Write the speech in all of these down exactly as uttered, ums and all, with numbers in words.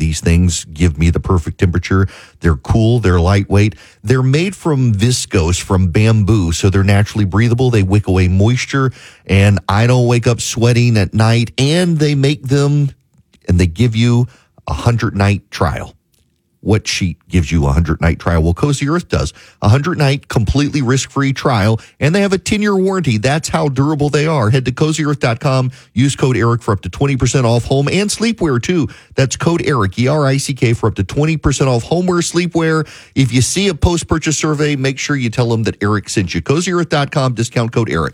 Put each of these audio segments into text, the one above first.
these things give me the perfect temperature. They're cool. They're lightweight. They're made from viscose, from bamboo, so they're naturally breathable. They wick away moisture, and I don't wake up sweating at night. And they make them, and they give you a hundred-night trial. What sheet gives you a hundred-night trial? Well, Cozy Earth does. A hundred-night, completely risk-free trial, and they have a ten-year warranty. That's how durable they are. Head to cozy earth dot com. Use code ERIC for up to twenty percent off home and sleepwear, too. That's code ERIC, E R I C K, for up to twenty percent off homeware, sleepwear. If you see a post-purchase survey, make sure you tell them that Eric sent you. cozy earth dot com, discount code ERIC.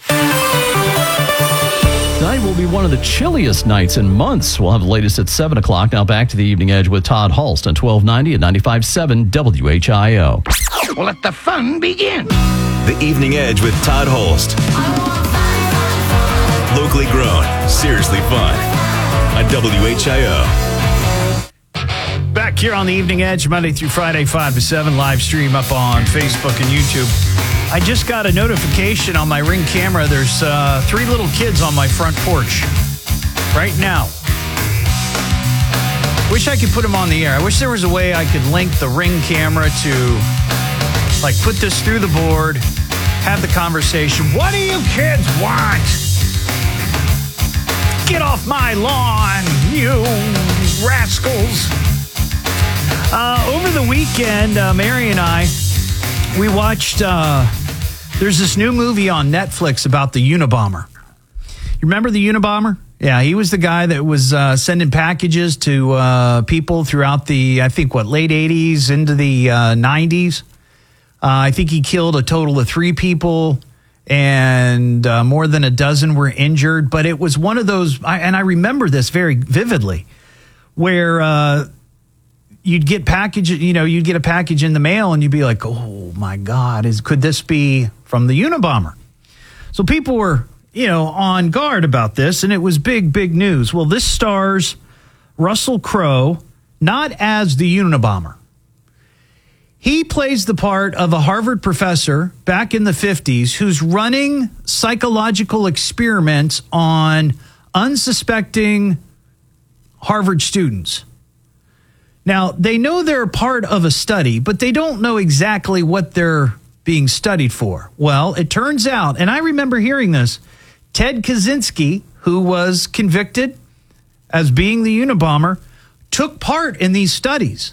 Tonight will be one of the chilliest nights in months. We'll have the latest at seven o'clock. Now back to the Evening Edge with Todd Hulst on twelve ninety and ninety-five point seven W H I O. Well, let the fun begin. The Evening Edge with Todd Hulst. Locally grown, seriously fun on W H I O. Back here on the Evening Edge, Monday through Friday, five to seven, live stream up on Facebook and YouTube. I just got a notification on my Ring camera. There's uh, three little kids on my front porch right now. Wish I could put them on the air. I wish there was a way I could link the Ring camera to, like, put this through the board, have the conversation. What do you kids want? Get off my lawn, you rascals. Uh, over the weekend, uh, Mary and I, we watched, uh, there's this new movie on Netflix about the Unabomber. You remember the Unabomber? Yeah, he was the guy that was uh, sending packages to uh, people throughout the, I think, what, late eighties into the uh, nineties. Uh, I think he killed a total of three people, and uh, more than a dozen were injured. But it was one of those, I, and I remember this very vividly, where uh, you'd get package, you know, you'd get a package in the mail, and you'd be like, "Oh my God, is could this be from the Unabomber?" So people were, you know, on guard about this, and it was big, big news. Well, this stars Russell Crowe, not as the Unabomber. He plays the part of a Harvard professor back in the fifties who's running psychological experiments on unsuspecting Harvard students. Now, they know they're a part of a study, but they don't know exactly what they're being studied for. Well, it turns out, and I remember hearing this, Ted Kaczynski, who was convicted as being the Unabomber, took part in these studies.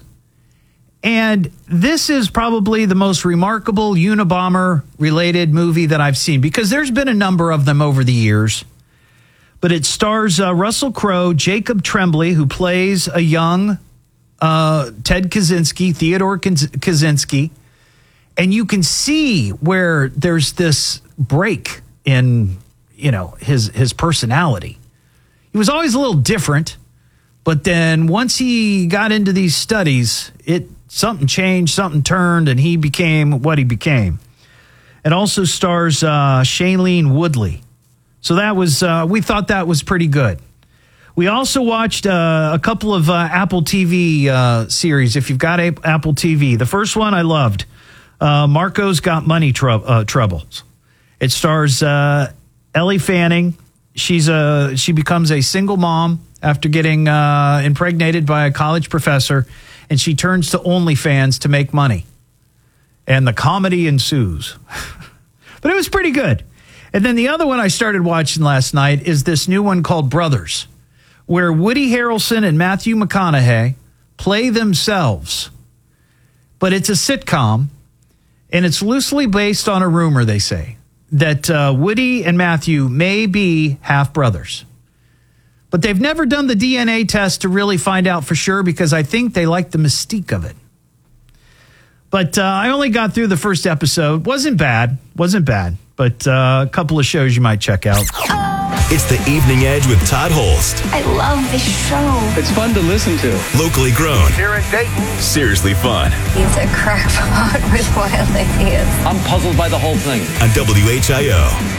And this is probably the most remarkable Unabomber-related movie that I've seen, because there's been a number of them over the years. But it stars uh, Russell Crowe, Jacob Tremblay, who plays a young uh, Ted Kaczynski, Theodore Kaczynski. And you can see where there's this break in, you know, his his personality. He was always a little different, but then once he got into these studies, it something changed, something turned, and he became what he became. It also stars uh, Shailene Woodley. So that was, uh, we thought that was pretty good. We also watched uh, a couple of uh, Apple T V uh, series, if you've got a- Apple T V. The first one I loved, uh, Marco's Got Money Trou- uh, Troubles. It stars uh, Ellie Fanning. She's a, she becomes a single mom after getting uh, impregnated by a college professor, and she turns to OnlyFans to make money. And the comedy ensues. But it was pretty good. And then the other one I started watching last night is this new one called Brothers, where Woody Harrelson and Matthew McConaughey play themselves. But it's a sitcom, and it's loosely based on a rumor, they say, that uh, Woody and Matthew may be half-brothers. But they've never done the D N A test to really find out for sure, because I think they like the mystique of it. But uh, I only got through the first episode. Wasn't bad. Wasn't bad. But uh, a couple of shows you might check out. It's the Evening Edge with Todd Hulst. I love this show. It's fun to listen to. Locally grown. Here in Dayton. Seriously fun. He's a crackpot with wild ideas. I'm puzzled by the whole thing. On W H I O.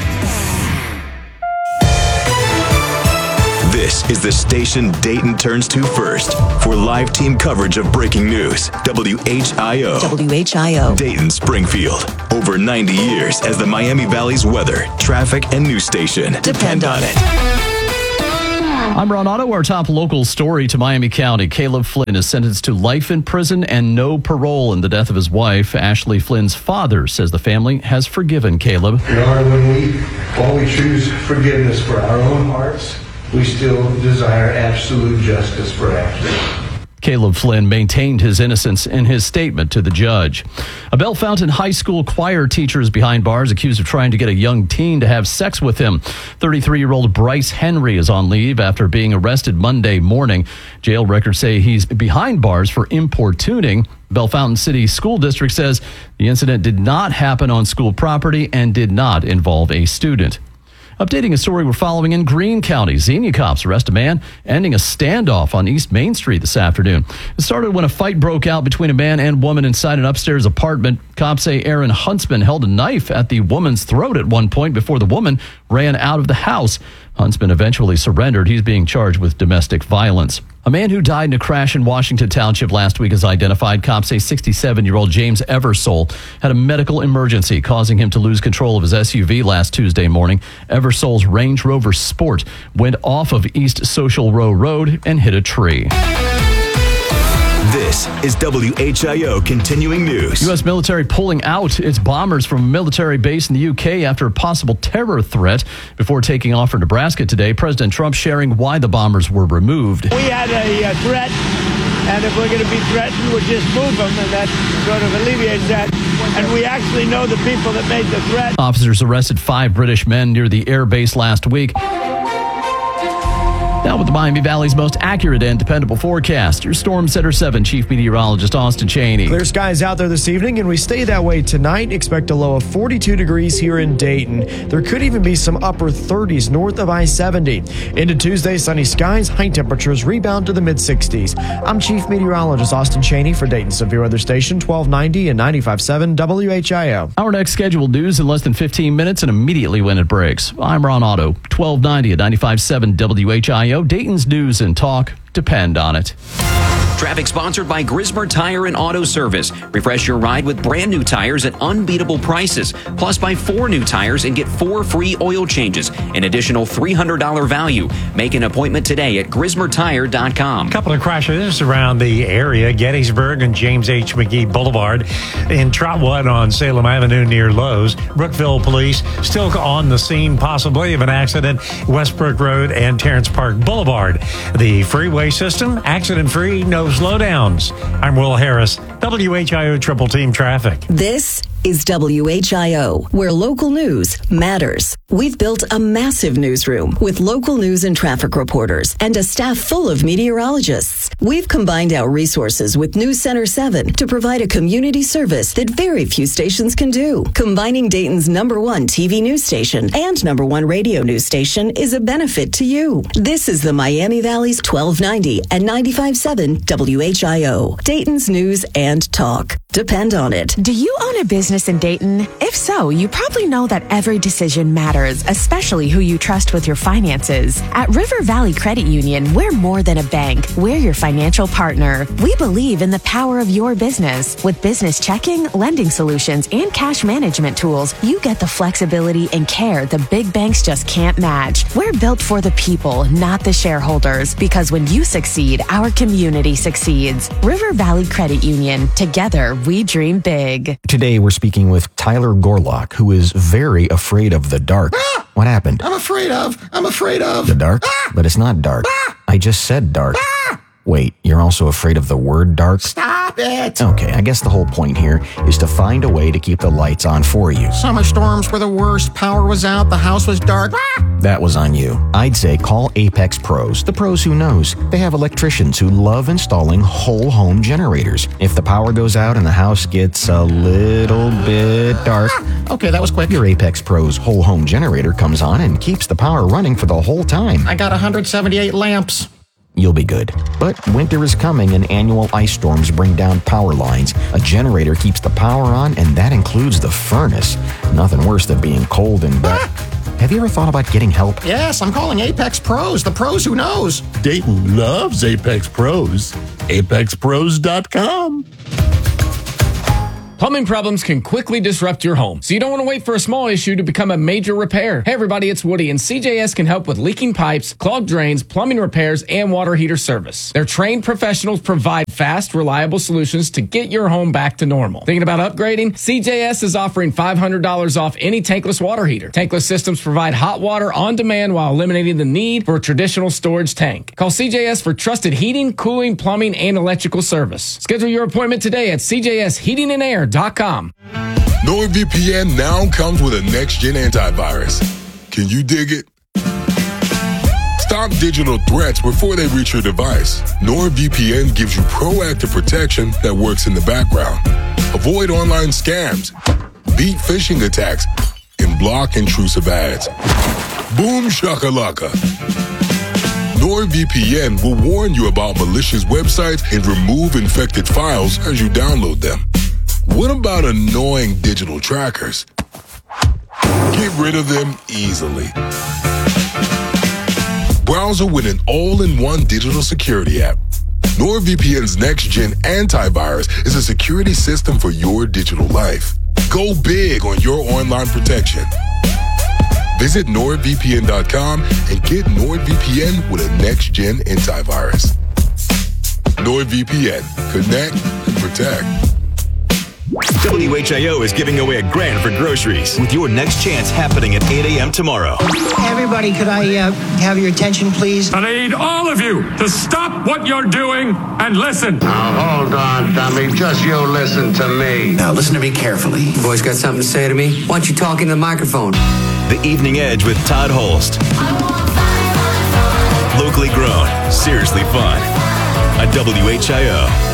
This is the station Dayton turns to first for live team coverage of breaking news. W H I O. W H I O. Dayton, Springfield. Over ninety years as the Miami Valley's weather, traffic, and news station. Depend on it. I'm Ron Otto. Our top local story to Miami County. Caleb Flynn is sentenced to life in prison and no parole in the death of his wife. Ashley Flynn's father says the family has forgiven Caleb. You know, when we, while we choose forgiveness for our own hearts, we still desire absolute justice for Ashley. Caleb Flynn maintained his innocence in his statement to the judge. A Bellefontaine High School choir teacher is behind bars accused of trying to get a young teen to have sex with him. thirty-three-year-old Bryce Henry is on leave after being arrested Monday morning. Jail records say he's behind bars for importuning. Bellefontaine City School District says the incident did not happen on school property and did not involve a student. Updating a story we're following in Greene County. Xenia cops arrest a man ending a standoff on East Main Street this afternoon. It started when a fight broke out between a man and woman inside an upstairs apartment. Cops say Aaron Huntsman held a knife at the woman's throat at one point before the woman ran out of the house. Huntsman eventually surrendered. He's being charged with domestic violence. A man who died in a crash in Washington Township last week is identified. Cops say sixty-seven-year-old James Eversole had a medical emergency causing him to lose control of his S U V last Tuesday morning. Eversole's Range Rover Sport went off of East Social Row Road and hit a tree. This is W H I O Continuing News. U S military pulling out its bombers from a military base in the U K after a possible terror threat. Before taking off for Nebraska today, President Trump sharing why the bombers were removed. We had a uh, threat, and if we're going to be threatened, we'll just move them, and that sort of alleviates that. And we actually know the people that made the threat. Officers arrested five British men near the air base last week. Now with the Miami Valley's most accurate and dependable forecast, your Storm Center seven Chief Meteorologist Austin Cheney. Clear skies out there this evening, and we stay that way tonight. Expect a low of forty-two degrees here in Dayton. There could even be some upper thirties north of I seventy. Into Tuesday, sunny skies, high temperatures rebound to the mid-sixties. I'm Chief Meteorologist Austin Cheney for Dayton Severe Weather Station twelve ninety and ninety-five point seven W H I O. Our next scheduled news in less than fifteen minutes and immediately when it breaks. I'm Ron Otto, twelve ninety and ninety-five point seven W H I O. Dayton's news and talk depend on it. Traffic sponsored by Grismer Tire and Auto Service. Refresh your ride with brand new tires at unbeatable prices. Plus, buy four new tires and get four free oil changes. An additional three hundred dollars value. Make an appointment today at grismer tire dot com. A couple of crashes around the area. Gettysburg and James H. McGee Boulevard. In Trotwood on Salem Avenue near Lowe's. Brookville police still on the scene possibly of an accident. Westbrook Road and Terrence Park Boulevard. The freeway system, accident-free, no slowdowns. I'm Will Harris, W H I O Triple Team Traffic. This is W H I O, where local news matters. We've built a massive newsroom with local news and traffic reporters and a staff full of meteorologists. We've combined our resources with News Center seven to provide a community service that very few stations can do. Combining Dayton's number one T V news station and number one radio news station is a benefit to you. This is the Miami Valley's twelve ninety and ninety-five point seven W H I O. Dayton's news and talk. Depend on it. Do you own a business in Dayton? If so, you probably know that every decision matters, especially who you trust with your finances. At River Valley Credit Union, we're more than a bank. We're your financial partner. We believe in the power of your business. With business checking, lending solutions, and cash management tools, you get the flexibility and care the big banks just can't match. We're built for the people, not the shareholders, because when you succeed, our community succeeds. River Valley Credit Union. Together, we dream big. Today, we're speaking with Tyler Gorlock, who is very afraid of the dark. Ah! What happened? I'm afraid of. I'm afraid of. The dark? Ah! But it's not dark. Ah! I just said dark. Ah! Wait, you're also afraid of the word dark? Stop it. Okay, I guess the whole point here is to find a way to keep the lights on for you. Summer storms were the worst. Power was out. The house was dark. Ah! That was on you. I'd say call Apex Pros, the pros who knows. They have electricians who love installing whole home generators. If the power goes out and the house gets a little bit dark, ah! Okay, that was quick. Your Apex Pros whole home generator comes on and keeps the power running for the whole time. I got one hundred seventy-eight lamps. You'll be good. But winter is coming and annual ice storms bring down power lines. A generator keeps the power on, and that includes the furnace. Nothing worse than being cold and wet. Ah! Have you ever thought about getting help? Yes, I'm calling Apex Pros, the pros who knows. Dayton loves Apex Pros. apex pros dot com. Plumbing problems can quickly disrupt your home, so you don't want to wait for a small issue to become a major repair. Hey everybody, it's Woody, and C J S can help with leaking pipes, clogged drains, plumbing repairs, and water heater service. Their trained professionals provide fast, reliable solutions to get your home back to normal. Thinking about upgrading? C J S is offering five hundred dollars off any tankless water heater. Tankless systems provide hot water on demand while eliminating the need for a traditional storage tank. Call C J S for trusted heating, cooling, plumbing, and electrical service. Schedule your appointment today at C J S Heating and Air dot com. NordVPN now comes with a next-gen antivirus. Can you dig it? Stop digital threats before they reach your device. NordVPN gives you proactive protection that works in the background. Avoid online scams, beat phishing attacks, and block intrusive ads. Boom shakalaka. NordVPN will warn you about malicious websites and remove infected files as you download them. What about annoying digital trackers? Get rid of them easily. Browser with an all-in-one digital security app. NordVPN's next-gen antivirus is a security system for your digital life. Go big on your online protection. Visit Nord V P N dot com and get NordVPN with a next-gen antivirus. NordVPN. Connect and protect. W H I O is giving away a grand for groceries with your next chance happening at eight a.m. tomorrow. Everybody, could I uh, have your attention, please? I need all of you to stop what you're doing and listen. Now, hold on, dummy. Just you listen to me. Now, listen to me carefully. You boys got something to say to me? Why don't you talk into the microphone? The Evening Edge with Todd Holst. Locally grown, seriously fun. On W H I O.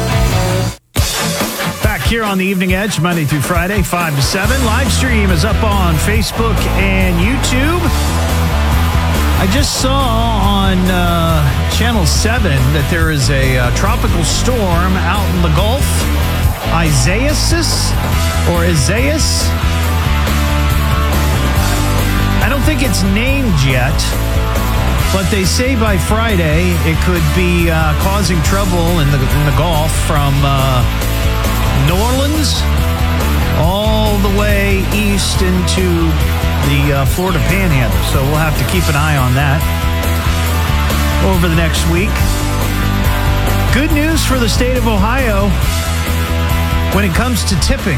Back here on the Evening Edge, Monday through Friday, five to seven. Live stream is up on Facebook and YouTube. I just saw on uh, Channel seven that there is a uh, tropical storm out in the Gulf. Isaias or Isaias. I don't think it's named yet, but they say by Friday it could be uh, causing trouble in the, in the Gulf from uh, New Orleans all the way east into the uh, Florida Panhandle. So we'll have to keep an eye on that over the next week. Good news for the state of Ohio when it comes to tipping.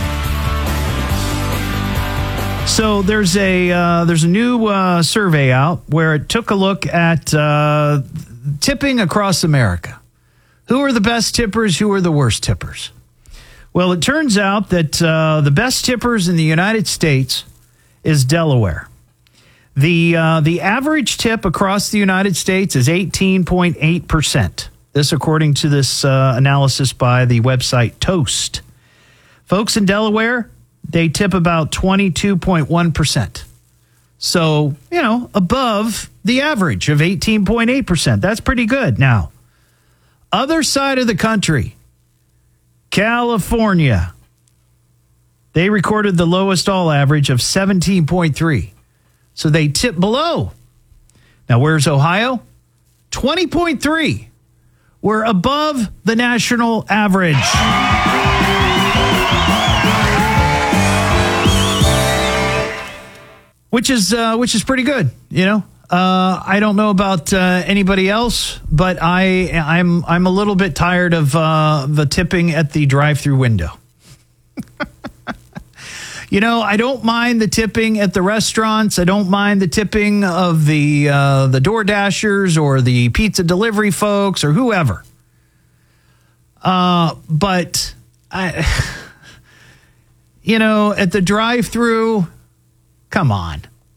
So there's a uh, there's a new uh, survey out where it took a look at uh, tipping across America. Who are the best tippers? Who are the worst tippers? Well, it turns out that uh, the best tippers in the United States is Delaware. The uh, the average tip across the United States is eighteen point eight percent. This according to this uh, analysis by the website Toast. Folks in Delaware, they tip about twenty-two point one percent. So, you know, above the average of eighteen point eight percent. That's pretty good. Now, other side of the country, California, they recorded the lowest all average of seventeen point three. So they tip below. Now, where's Ohio? twenty point three. We're above the national average. Which is uh, which is pretty good, you know. Uh, I don't know about uh, anybody else, but I I'm I'm a little bit tired of uh, the tipping at the drive-through window. You know, I don't mind the tipping at the restaurants. I don't mind the tipping of the uh, the Door Dashers or the pizza delivery folks or whoever. Uh, but I, you know, at the drive-through. Come on.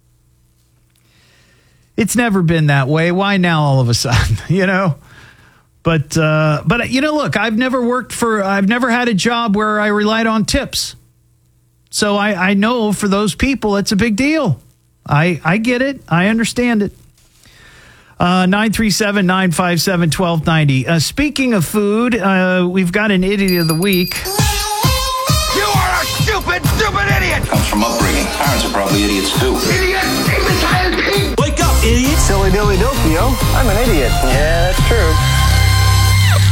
It's never been that way. Why now all of a sudden, you know? But, uh, but you know, look, I've never worked for, I've never had a job where I relied on tips. So I, I know for those people, it's a big deal. I, I get it. I understand it. Uh, nine three seven, nine five seven, one two nine zero. Uh, speaking of food, uh, we've got an idiot of the week. You are a stupid, stupid idiot! Comes from upbringing. Parents are probably idiots too. Idiot! Imbecile pig! Wake up, idiot! Silly dilly dilly, I'm an idiot. Yeah, that's true.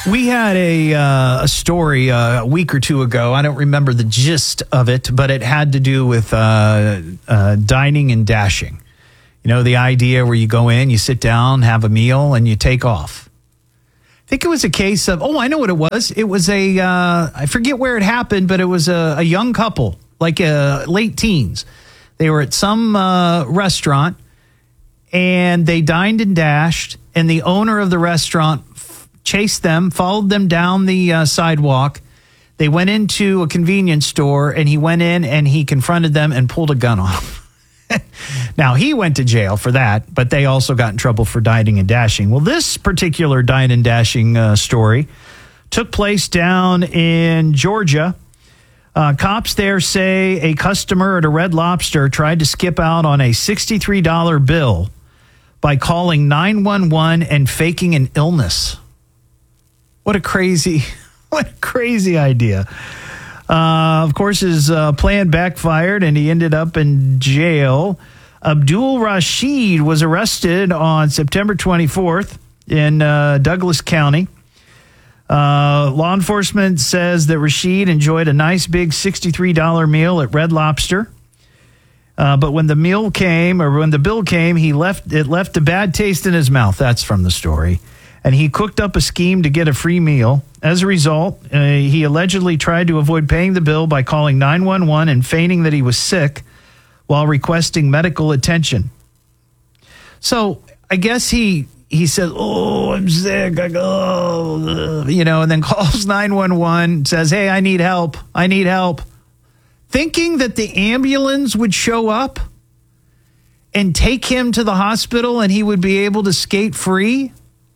We had a, uh, a story uh, a week or two ago. I don't remember the gist of it, but it had to do with uh, uh, dining and dashing. You know, the idea where you go in, you sit down, have a meal, and you take off. I think it was a case of, oh, I know what it was. It was a, uh, I forget where it happened, but it was a, a young couple, like uh, late teens. They were at some uh, restaurant, and they dined and dashed, and the owner of the restaurant chased them, followed them down the uh, sidewalk. They went into a convenience store, and he went in and he confronted them and pulled a gun on them. Now, he went to jail for that, but they also got in trouble for dining and dashing. Well, this particular dine and dashing uh, story took place down in Georgia. Uh, cops there say a customer at a Red Lobster tried to skip out on a sixty-three dollar bill by calling nine one one and faking an illness. What a crazy, what a crazy idea. Uh, of course, his uh, plan backfired and he ended up in jail. Abdul Rashid was arrested on September twenty-fourth in uh, Douglas County. Uh, law enforcement says that Rashid enjoyed a nice big sixty-three dollar meal at Red Lobster. Uh, but when the meal came, or when the bill came, he left it left a bad taste in his mouth. That's from the story. And he cooked up a scheme to get a free meal. As a result, uh, he allegedly tried to avoid paying the bill by calling nine one one and feigning that he was sick while requesting medical attention. So I guess he he said, oh, I'm sick. I go, you know, and then calls nine one one, says, hey, I need help. I need help. Thinking that the ambulance would show up and take him to the hospital and he would be able to skate free.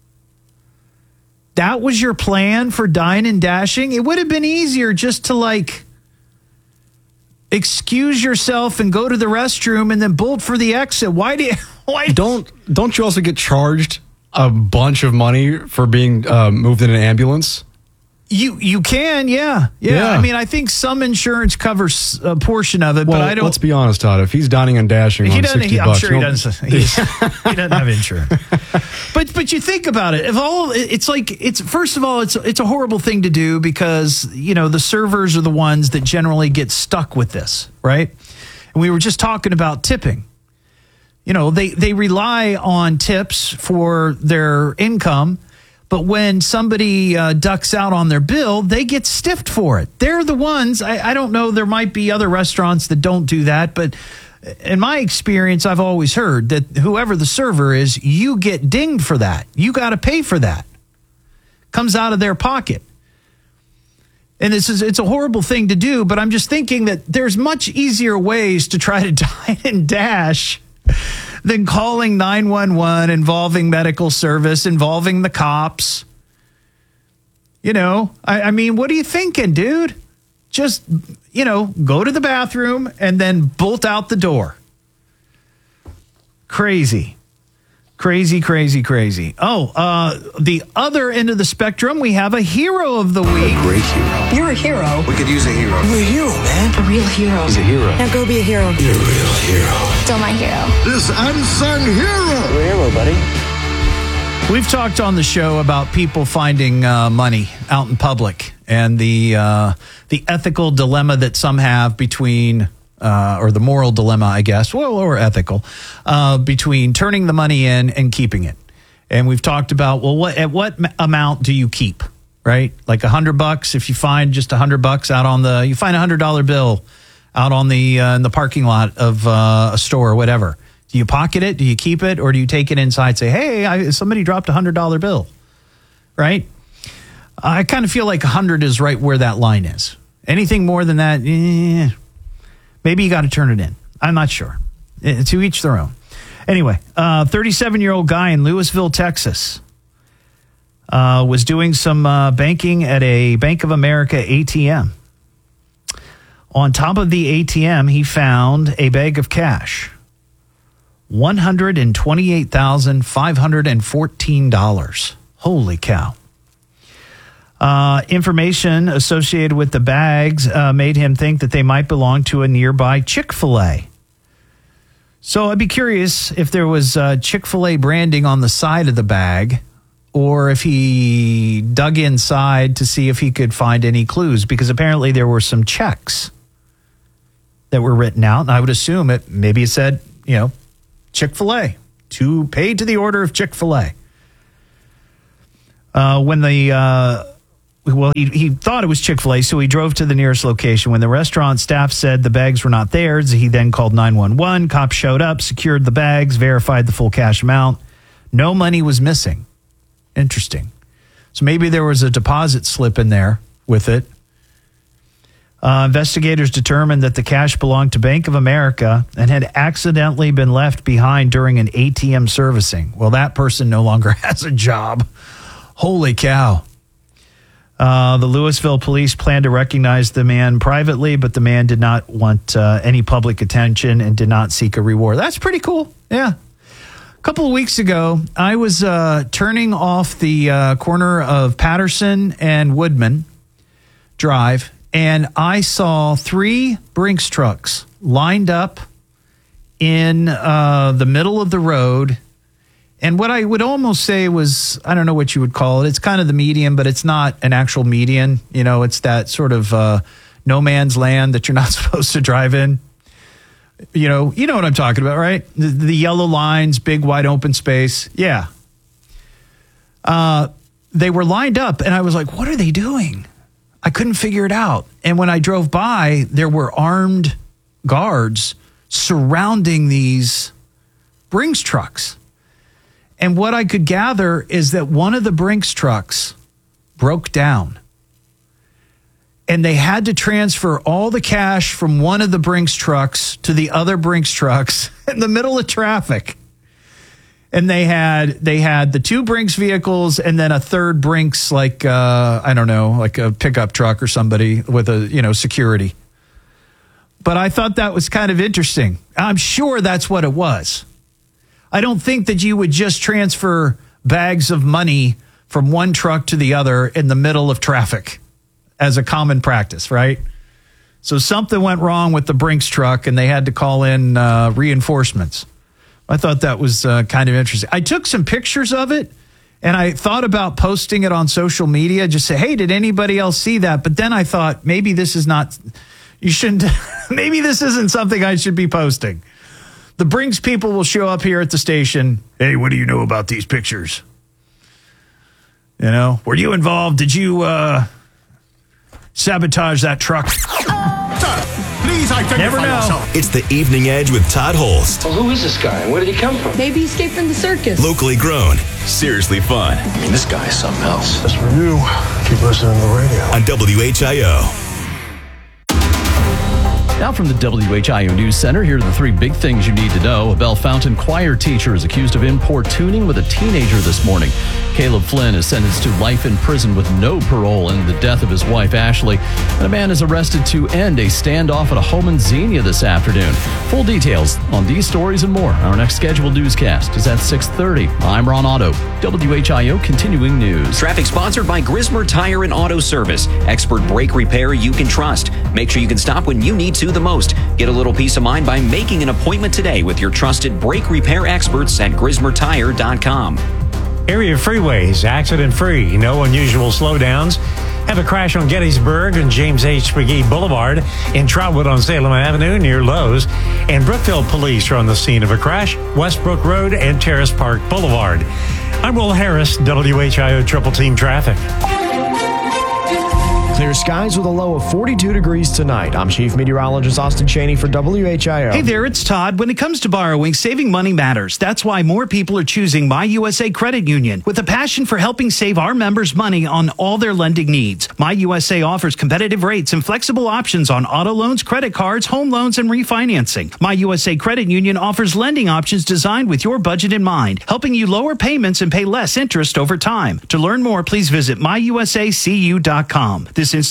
That was your plan for dine and dashing? It would have been easier just to, like, excuse yourself and go to the restroom and then bolt for the exit. Why do you... Why don't don't you also get charged a bunch of money for being uh, moved in an ambulance? You you can, yeah. yeah. Yeah. I mean, I think some insurance covers a portion of it, Well, but I don't... let's be honest, Todd. If he's dining and dashing He on doesn't. sixty He, I'm bucks, sure he you don't- doesn't. He's, he doesn't have insurance. But but you think about it. If all it's like it's first of all it's it's a horrible thing to do because you know the servers are the ones that generally get stuck with this, right? And we were just talking about tipping. You know they they rely on tips for their income. But when somebody uh, ducks out on their bill, they get stiffed for it. They're the ones, I, I don't know, there might be other restaurants that don't do that, but in my experience, I've always heard that whoever the server is, you get dinged for that. You got to pay for that. Comes out of their pocket. And this is it's a horrible thing to do, but I'm just thinking that there's much easier ways to try to dine and dash than calling nine one one, involving medical service, involving the cops. You know, I, I mean, what are you thinking, dude? Just, you know, go to the bathroom and then bolt out the door. Crazy. Crazy, crazy, crazy. Oh, uh, the other end of the spectrum, we have a hero of the week. Great hero. You're a hero. We could use a hero. You're a hero, man. A real hero. He's a hero. Now go be a hero. You're a real hero. Still my hero. This unsung hero. You're a hero, buddy. We've talked on the show about people finding uh, money out in public and the uh, the ethical dilemma that some have between, uh, or the moral dilemma, I guess, well, or ethical, uh, between turning the money in and keeping it. And we've talked about, well, what at what m- amount do you keep, right? Like a hundred bucks, if you find just a hundred bucks out on the, you find a hundred dollar bill out on the uh, in the parking lot of uh, a store or whatever. Do you pocket it? Do you keep it? Or do you take it inside and say, hey, I, somebody dropped a one hundred dollar bill, right? I kind of feel like one hundred is right where that line is. Anything more than that, eh, maybe you got to turn it in. I'm not sure. Eh, to each their own. Anyway, uh, thirty-seven-year-old guy in Louisville, Texas, uh, was doing some uh, banking at a Bank of America A T M. On top of the A T M, he found a bag of cash. one hundred twenty-eight thousand five hundred fourteen dollars. Holy cow. Uh, information associated with the bags uh, made him think that they might belong to a nearby Chick-fil-A. So I'd be curious if there was uh, Chick-fil-A branding on the side of the bag, or if he dug inside to see if he could find any clues, because apparently there were some checks that were written out. And I would assume it, maybe it said, you know, Chick-fil-A, to paid to the order of Chick-fil-A. Uh, when the, uh, well, he, he thought it was Chick-fil-A, so he drove to the nearest location. When the restaurant staff said the bags were not theirs, he then called nine one one. Cops showed up, secured the bags, verified the full cash amount. No money was missing. Interesting. So maybe there was a deposit slip in there with it. Uh, investigators determined that the cash belonged to Bank of America and had accidentally been left behind during an A T M servicing. Well, that person no longer has a job. Holy cow. Uh, the Louisville police planned to recognize the man privately, but the man did not want uh, any public attention and did not seek a reward. That's pretty cool. Yeah. A couple of weeks ago, I was uh, turning off the uh, corner of Patterson and Woodman Drive, and I saw three Brinks trucks lined up in uh, the middle of the road. And what I would almost say was, I don't know what you would call it. It's kind of the median, but it's not an actual median. You know, it's that sort of uh, no man's land that you're not supposed to drive in. You know, you know what I'm talking about, right? The, the yellow lines, big wide open space. Yeah. Uh, they were lined up, and I was like, what are they doing? I couldn't figure it out. And when I drove by, there were armed guards surrounding these Brinks trucks. And what I could gather is that one of the Brinks trucks broke down. And they had to transfer all the cash from one of the Brinks trucks to the other Brinks trucks in the middle of traffic. And they had they had the two Brinks vehicles and then a third Brinks, like, uh, I don't know, like a pickup truck or somebody with a, you know, security. But I thought that was kind of interesting. I'm sure that's what it was. I don't think that you would just transfer bags of money from one truck to the other in the middle of traffic as a common practice, right? So something went wrong with the Brinks truck and they had to call in uh, reinforcements. I thought that was uh, kind of interesting. I took some pictures of it and I thought about posting it on social media, just say, hey, did anybody else see that? But then I thought maybe this is not, you shouldn't, maybe this isn't something I should be posting. The Brinks people will show up here at the station. Hey, what do you know about these pictures? You know, were you involved? Did you uh, sabotage that truck? Please identify Never know. yourself. It's the Evening Edge with Todd Holst. Well, who is this guy and where did he come from? Maybe he escaped from the circus. Locally grown, seriously fun. I mean, this guy is something else. That's for you. Keep listening to the radio. On W H I O. Now from the W H I O News Center, here are the three big things you need to know. A Bellefontaine choir teacher is accused of importuning with a teenager this morning. Caleb Flynn is sentenced to life in prison with no parole in the death of his wife, Ashley. And a man is arrested to end a standoff at a home in Xenia this afternoon. Full details on these stories and more. Our next scheduled newscast is at six thirty. I'm Ron Otto, W H I O Continuing News. Traffic sponsored by Grismer Tire and Auto Service. Expert brake repair you can trust. Make sure you can stop when you need to the most. Get a little peace of mind by making an appointment today with your trusted brake repair experts at grismer tire dot com. Area freeways, accident-free, no unusual slowdowns. Have a crash on Gettysburg and James H. McGee Boulevard, in Trotwood on Salem Avenue near Lowe's, and Brookville police are on the scene of a crash, Westbrook Road and Terrace Park Boulevard. I'm Will Harris, W H I O Triple Team Traffic. Clear skies with a low of forty-two degrees tonight. I'm Chief Meteorologist Austin Cheney for W H I O. Hey there, it's Todd. When it comes to borrowing, saving money matters. That's why more people are choosing My U S A Credit Union. With a passion for helping save our members money on all their lending needs, My U S A offers competitive rates and flexible options on auto loans, credit cards, home loans, and refinancing. My U S A Credit Union offers lending options designed with your budget in mind, helping you lower payments and pay less interest over time. To learn more, please visit my u s a c u dot com. This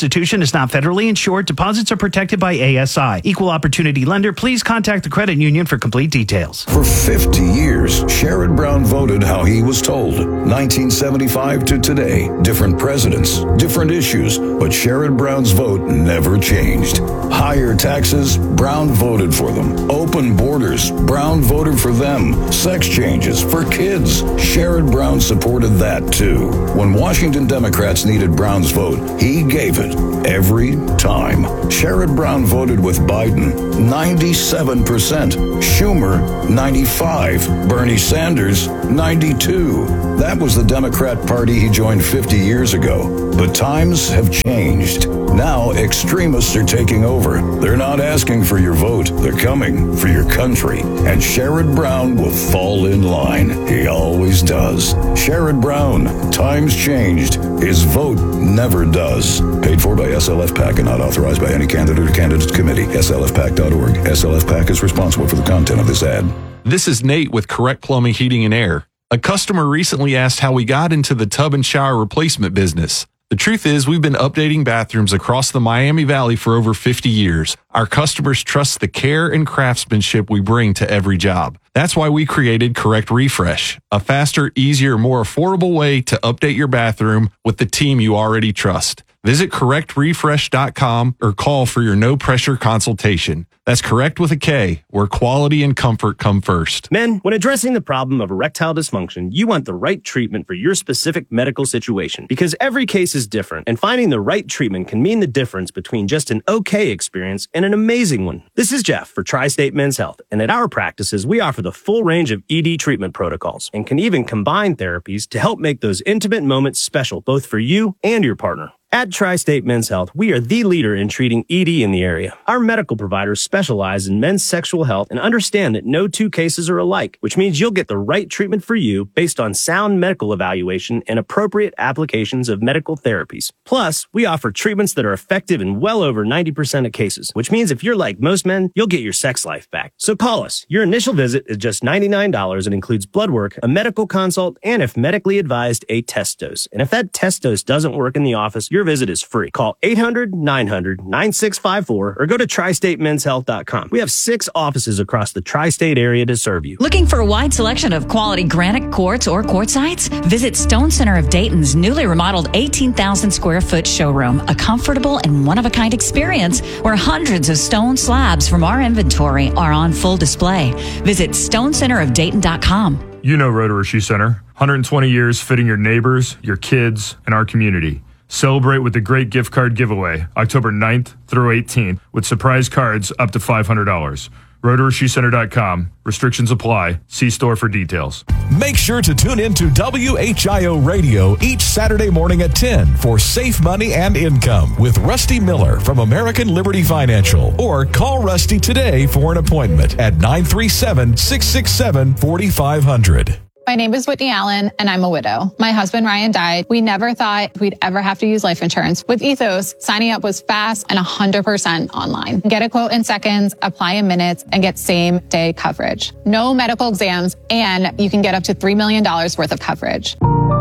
institution is not federally insured. Deposits are protected by A S I. Equal opportunity lender. Please contact the credit union for complete details. For fifty years, Sherrod Brown voted how he was told. nineteen seventy-five to today, different presidents, different issues, but Sherrod Brown's vote never changed. Higher taxes, Brown voted for them. Open borders, Brown voted for them. Sex changes for kids, Sherrod Brown supported that too. When Washington Democrats needed Brown's vote, he gave it every time. Sherrod Brown voted with Biden, ninety-seven percent. Schumer, ninety-five. Bernie Sanders, ninety-two. That was the Democrat Party he joined fifty years ago. But times have changed. Now extremists are taking over. They're not asking for your vote. They're coming for your country. And Sherrod Brown will fall in line. He always does. Sherrod Brown, times changed. His vote never does. Paid for by S L F PAC and not authorized by any candidate or candidates committee. S L F pac dot org. S L F PAC is responsible for the content of this ad. This is Nate with Correct Plumbing, Heating, and Air. A customer recently asked how we got into the tub and shower replacement business. The truth is, we've been updating bathrooms across the Miami Valley for over fifty years. Our customers trust the care and craftsmanship we bring to every job. That's why we created Correct Refresh, a faster, easier, more affordable way to update your bathroom with the team you already trust. Visit correct refresh dot com or call for your no-pressure consultation. That's Correct with a K, where quality and comfort come first. Men, when addressing the problem of erectile dysfunction, you want the right treatment for your specific medical situation because every case is different, and finding the right treatment can mean the difference between just an okay experience and an amazing one. This is Jeff for Tri-State Men's Health, and at our practices, we offer the full range of E D treatment protocols and can even combine therapies to help make those intimate moments special both for you and your partner. At Tri-State Men's Health, we are the leader in treating E D in the area. Our medical providers specialize in men's sexual health and understand that no two cases are alike, which means you'll get the right treatment for you based on sound medical evaluation and appropriate applications of medical therapies. Plus, we offer treatments that are effective in well over ninety percent of cases, which means if you're like most men, you'll get your sex life back. So call us. Your initial visit is just ninety-nine dollars and includes blood work, a medical consult, and if medically advised, a test dose. And if that test dose doesn't work in the office, you're visit is free. Call eight hundred, nine hundred, nine six five four or go to tri state men's health dot com. We have six offices across the tri-state area to serve you. Looking for a wide selection of quality granite quartz or quartzites? Visit Stone Center of Dayton's newly remodeled eighteen thousand square foot showroom, a comfortable and one-of-a-kind experience where hundreds of stone slabs from our inventory are on full display. Visit stone center of dayton dot com. You know Roto-Rishi Center. one hundred twenty years fitting your neighbors, your kids, and our community. Celebrate with the great gift card giveaway, October ninth through eighteenth, with surprise cards up to five hundred dollars. Roto Rishi Center dot com. Restrictions apply. See store for details. Make sure to tune in to W H I O Radio each Saturday morning at ten for Safe Money and Income with Rusty Miller from American Liberty Financial. Or call Rusty today for an appointment at nine three seven, six six seven, four five zero zero. My name is Whitney Allen, and I'm a widow. My husband, Ryan, died. We never thought we'd ever have to use life insurance. With Ethos, signing up was fast and one hundred percent online. Get a quote in seconds, apply in minutes, and get same-day coverage. No medical exams, and you can get up to three million dollars worth of coverage.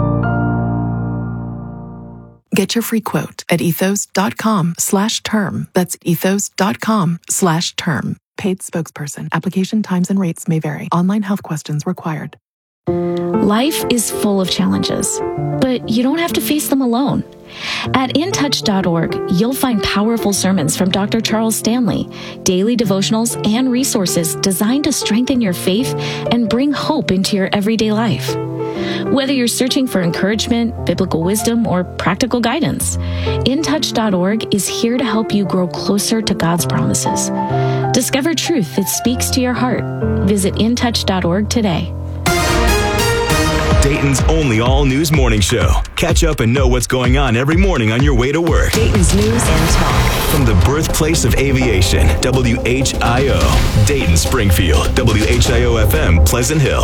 Get your free quote at ethos.com slash term. That's ethos.com slash term. Paid spokesperson. Application times and rates may vary. Online health questions required. Life is full of challenges, but you don't have to face them alone. At in touch dot org, you'll find powerful sermons from Doctor Charles Stanley, daily devotionals, and resources designed to strengthen your faith and bring hope into your everyday life. Whether you're searching for encouragement, biblical wisdom, or practical guidance, in touch dot org is here to help you grow closer to God's promises. Discover truth that speaks to your heart. Visit in touch dot org today. Dayton's only all-news morning show. Catch up and know what's going on every morning on your way to work. Dayton's news and talk. From the birthplace of aviation, W H I O. Dayton, Springfield, W H I O F M, Pleasant Hill.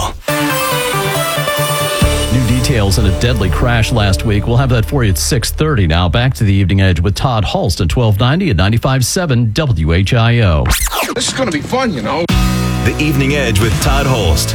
New details in a deadly crash last week. We'll have that for you at six thirty. Now back to the Evening Edge with Todd Hulst at twelve ninety at ninety-five point seven W H I O. This is going to be fun, you know. The Evening Edge with Todd Hulst.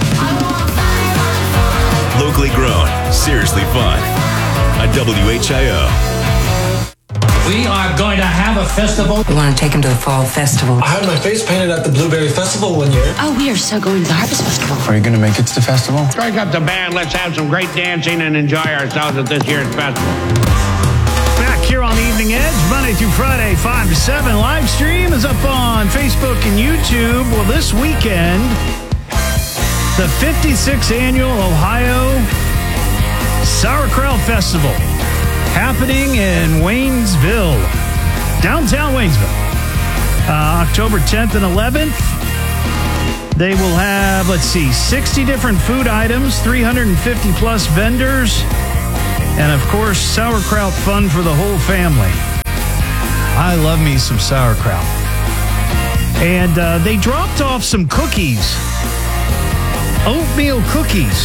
Locally grown, seriously fun. On W H I O. We are going to have a festival. We want to take him to the fall festival. I had my face painted at the Blueberry Festival one year. Oh, we are so going to the Harvest Festival. Are you going to make it to the festival? Strike up the band. Let's have some great dancing and enjoy ourselves at this year's festival. Back here on the Evening Edge, Monday through Friday, five to seven. Live stream is up on Facebook and YouTube. Well, this weekend, the fifty-sixth Annual Ohio Sauerkraut Festival happening in Waynesville, downtown Waynesville. Uh, October tenth and eleventh. They will have, let's see, sixty different food items, three hundred fifty plus vendors, and of course, sauerkraut fun for the whole family. I love me some sauerkraut. And uh, they dropped off some cookies, oatmeal cookies.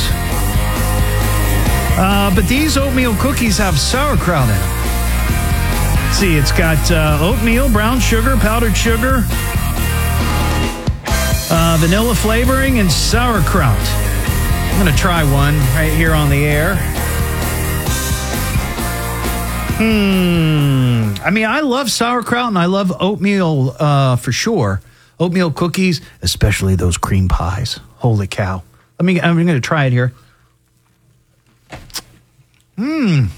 Uh, but these oatmeal cookies have sauerkraut in them. Let's see, it's got uh, oatmeal, brown sugar, powdered sugar, uh, vanilla flavoring, and sauerkraut. I'm going to try one right here on the air. Hmm. I mean, I love sauerkraut and I love oatmeal uh, for sure. Oatmeal cookies, especially those cream pies. Holy cow. Let me, I'm going to try it here. Mmm.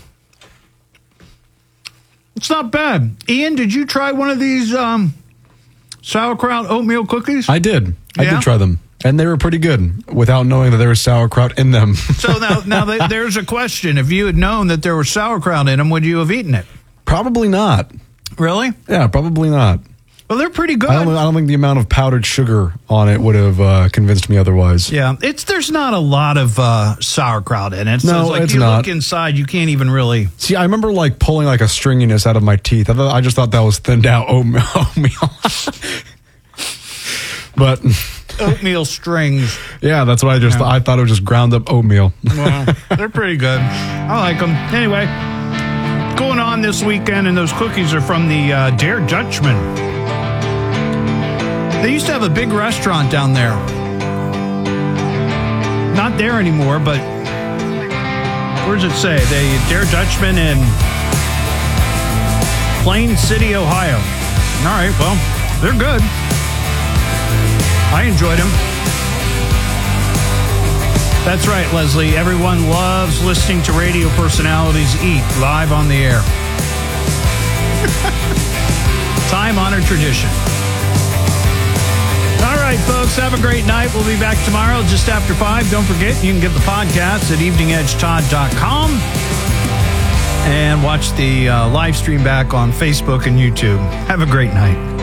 It's not bad. Ian, did you try one of these um, sauerkraut oatmeal cookies? I did. I Yeah? did try them. And they were pretty good without knowing that there was sauerkraut in them. So now, now th- there's a question. If you had known that there was sauerkraut in them, would you have eaten it? Probably not. Really? Yeah, probably not. Well, they're pretty good. I don't, I don't think the amount of powdered sugar on it would have uh, convinced me otherwise. Yeah, it's there's not a lot of uh, sauerkraut in it. So No, it's like it's you not. look inside, you can't even really. See, I remember like pulling like a stringiness out of my teeth. I, thought, I just thought that was thinned out oatmeal. oatmeal. But Oatmeal strings. yeah, that's what I just Yeah. I thought it was just ground up oatmeal. Well, they're pretty good. I like them. Anyway, going on this weekend, and those cookies are from the uh, Der Dutchman. They used to have a big restaurant down there. Not there anymore, but where does it say? The Der Dutchman in Plain City, Ohio. All right, well, they're good. I enjoyed them. That's right, Leslie. Everyone loves listening to radio personalities eat live on the air. Time-honored tradition. All right, folks, have a great night. We'll be back tomorrow just after five. Don't forget, you can get the podcast at evening edge todd dot com and watch the uh, live stream back on Facebook and YouTube. Have a great night.